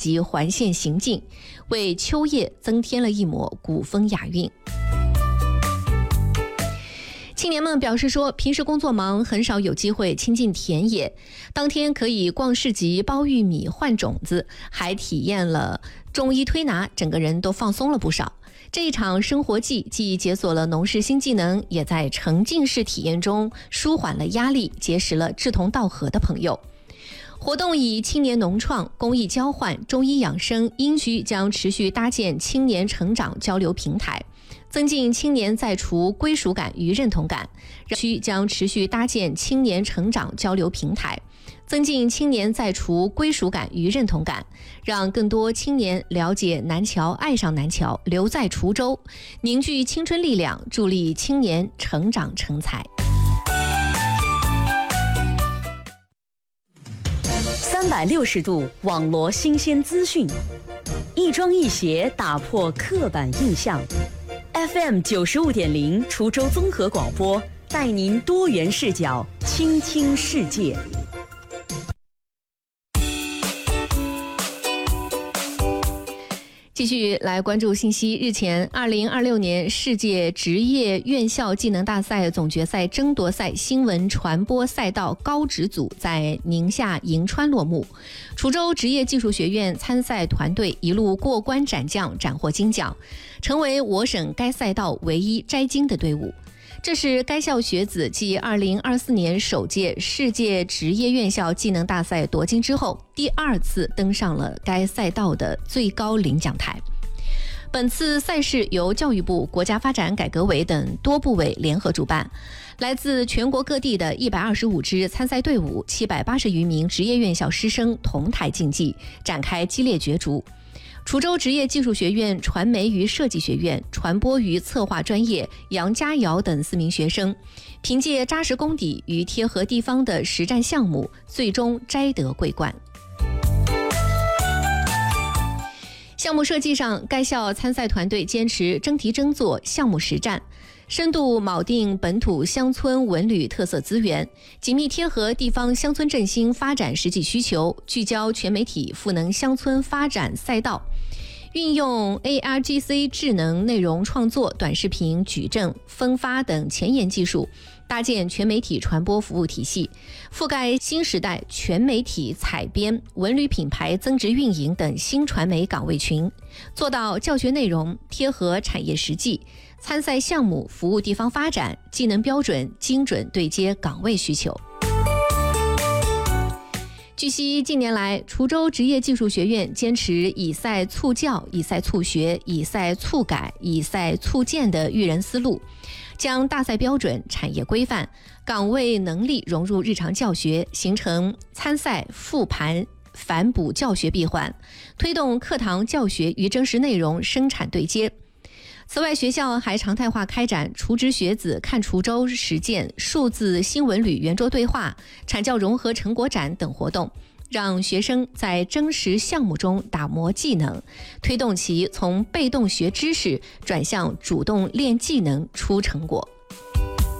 及环线行进，为秋叶增添了一抹古风雅韵。青年们表示说，平时工作忙，很少有机会亲近田野，当天可以逛市集、剥玉米、换种子，还体验了种一推拿，整个人都放松了不少。这一场生活季既解锁了农事新技能，也在沉浸式体验中舒缓了压力，结识了志同道合的朋友。活动以青年农创、公益交换、中医养生、英居将持续搭建青年成长交流平台，增进青年在除归属感与认同感。区将持续搭建青年成长交流平台，增进青年在除归属感与认同感，让更多青年了解南樵、爱上南樵，留在滁州，凝聚青春力量，助力青年成长成才。 360度网罗新鲜资讯，一庄一协打破刻板印象。FM 95.0滁州综合广播，带您多元视角倾听世界。 继续来关注信息。日前，2026年世界职业院校技能大赛总决赛争夺赛新闻传播赛道高职组在宁夏银川落幕。滁州职业技术学院参赛团队一路过关斩将，斩获金奖，成为我省该赛道唯一摘金的队伍。这是该校学子继2024年首届世界职业院校技能大赛夺金之后，第2次登上了该赛道的最高领奖台。本次赛事由教育部、国家发展改革委等多部委联合主办，来自全国各地的125支参赛队伍、780余名职业院校师生同台竞技，展开激烈角逐。滁州职业技术学院传媒与设计学院、传播与策划专业杨佳瑶等4名学生，凭借扎实功底与贴合地方的实战项目，最终摘得桂冠。项目设计上，该校参赛团队坚持真题真做、项目实战，深度铆定本土乡村文旅特色资源，紧密贴合地方乡村振兴发展实际需求，聚焦全媒体赋能乡村发展赛道，运用 ARGC 智能内容创作、短视频矩阵分发等前沿技术，搭建全媒体传播服务体系，覆盖新时代全媒体采编、文旅品牌增值运营等新传媒岗位群，做到教学内容贴合产业实际，参赛项目服务地方发展，技能标准精准对接岗位需求。据悉，近年来，滁州职业技术学院坚持以赛促教、以赛促学、以赛促改、以赛促建的育人思路，将大赛标准、产业规范、岗位能力融入日常教学，形成参赛复盘反哺教学闭环，推动课堂教学与真实内容生产对接。此外，学校还常态化开展滁职学子看滁州实践数字新闻旅圆桌对话、产教融合成果展等活动，让学生在真实项目中打磨技能，推动其从被动学知识转向主动练技能出成果。